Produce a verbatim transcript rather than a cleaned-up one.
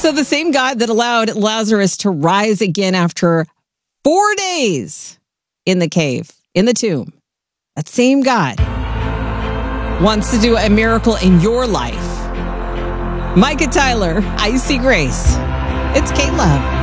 So the same God that allowed Lazarus to rise again after four days in the cave, in the tomb, that same God wants to do a miracle in your life. Micah Tyler, I See Grace. It's K-Love.